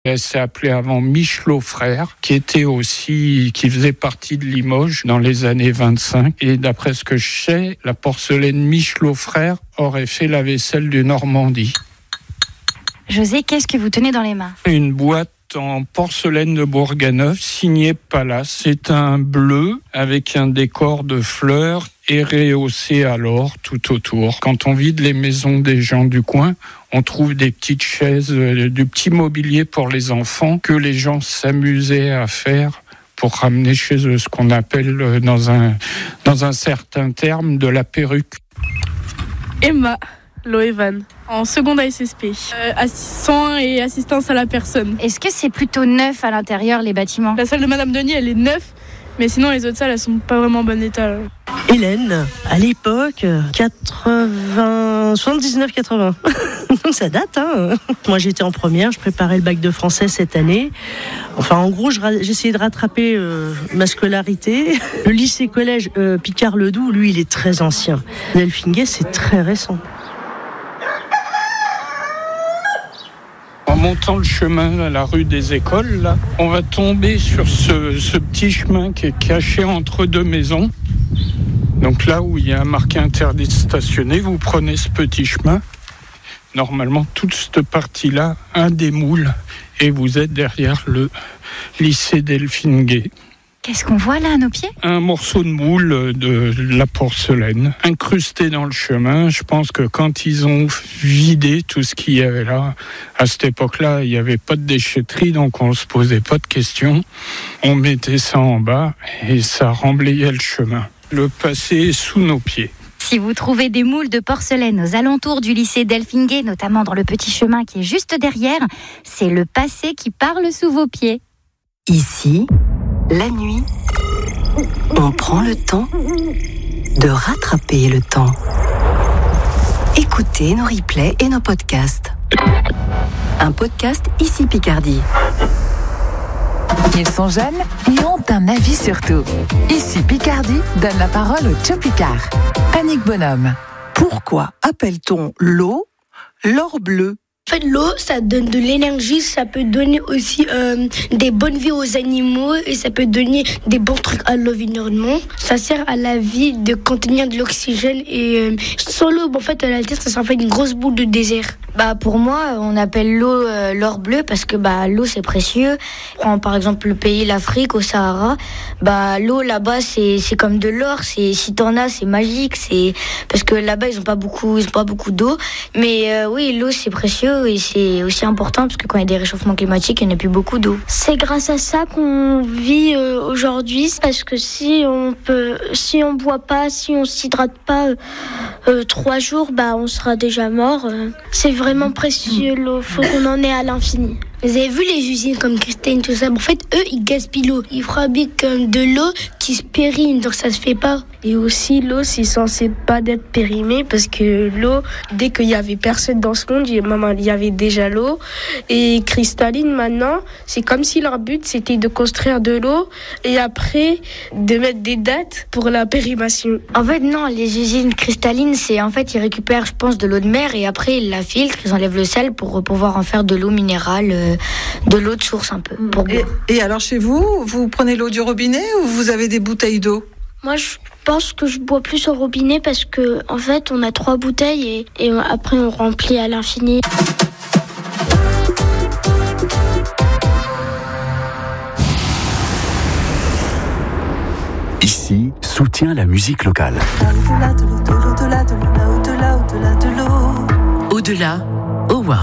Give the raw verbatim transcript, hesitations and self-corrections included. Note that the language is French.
Elle s'est appelée avant Michelot Frères, qui était aussi, qui faisait partie de Limoges dans les années vingt-cinq. Et d'après ce que je sais, la porcelaine Michelot Frères aurait fait la vaisselle de Normandie. José, qu'est-ce que vous tenez dans les mains ? Une boîte en porcelaine de Bourganeuf, signée Palace. C'est un bleu avec un décor de fleurs et rehaussé à l'or tout autour. Quand on vide les maisons des gens du coin, on trouve des petites chaises, euh, du petit mobilier pour les enfants que les gens s'amusaient à faire pour ramener chez eux, ce qu'on appelle euh, dans un, dans un certain terme de la perruque. Emma Loevan, en seconde A S S P, euh, assistant et assistance à la personne. Est-ce que c'est plutôt neuf à l'intérieur, les bâtiments ? La salle de Madame Denis, elle est neuve, mais sinon les autres salles, elles sont pas vraiment en bon état. Hélène, à l'époque, quatre-vingts, soixante-dix-neuf quatre-vingts. Ça date, hein. Moi, j'étais en première, je préparais le bac de français cette année. Enfin, en gros, j'essayais de rattraper euh, ma scolarité. Le lycée-collège euh, Picard-Ledoux, lui, il est très ancien. Delphine-Gay, c'est très récent. En montant le chemin à la rue des Écoles, là, on va tomber sur ce, ce petit chemin qui est caché entre deux maisons. Donc là où il y a un marqué interdit de stationner, vous prenez ce petit chemin. Normalement, toute cette partie-là, un des moules, et vous êtes derrière le lycée Delphine-Gay. Qu'est-ce qu'on voit là à nos pieds ? Un morceau de moule de la porcelaine, incrusté dans le chemin. Je pense que quand ils ont vidé tout ce qu'il y avait là, à cette époque-là, il n'y avait pas de déchetterie, donc on ne se posait pas de questions. On mettait ça en bas et ça remblayait le chemin. Le passé est sous nos pieds. Si vous trouvez des moules de porcelaine aux alentours du lycée Delphine-Gay, notamment dans le petit chemin qui est juste derrière, c'est le passé qui parle sous vos pieds. Ici, la nuit, on prend le temps de rattraper le temps. Écoutez nos replays et nos podcasts. Un podcast Ici Picardie. Ils sont jeunes et ont un avis sur tout. Ici Picardie donne la parole au Tcho Picard. Annick Bonhomme. Pourquoi appelle-t-on l'eau l'or bleu ? En fait, l'eau, ça donne de l'énergie, ça peut donner aussi euh, des bonnes vies aux animaux et ça peut donner des bons trucs à l'environnement. Ça sert à la vie de contenir de l'oxygène et euh, sans l'eau, en fait, à la terre, ça fait une grosse boule de désert. Bah pour moi, on appelle l'eau euh, l'or bleu parce que bah l'eau c'est précieux. Prends par exemple le pays l'Afrique au Sahara, bah l'eau là-bas c'est c'est comme de l'or, c'est si t'en as c'est magique, c'est parce que là-bas ils ont pas beaucoup ils ont pas beaucoup d'eau, mais euh, oui l'eau c'est précieux et c'est aussi important parce que quand il y a des réchauffements climatiques, il n'y en a plus beaucoup d'eau. C'est grâce à ça qu'on vit euh, aujourd'hui parce que si on peut si on boit pas, si on s'hydrate pas euh, euh, trois jours, bah on sera déjà mort. Euh. C'est vraiment précieux l'eau, faut qu'on en ait à l'infini. Vous avez vu les usines comme Christine, tout ça. En fait, eux, ils gaspillent l'eau. Ils fabriquent de l'eau qui se périme, donc ça se fait pas. Et aussi, l'eau, c'est censé pas d'être périmée parce que l'eau, dès qu'il y avait personne dans ce monde, il y avait déjà l'eau. Et cristalline, maintenant, c'est comme si leur but, c'était de construire de l'eau et après, de mettre des dates pour la périmation. En fait, non, les usines cristallines, c'est en fait, ils récupèrent, je pense, de l'eau de mer et après, ils la filtrent, ils enlèvent le sel pour pouvoir en faire de l'eau minérale. Euh, de l'eau de source un peu. Pour et, et alors chez vous, vous prenez l'eau du robinet ou vous avez des bouteilles d'eau ? Moi, je pense que je bois plus au robinet parce que en fait, on a trois bouteilles et, et après on remplit à l'infini. Ici, soutient la musique locale. Au-delà, Owa.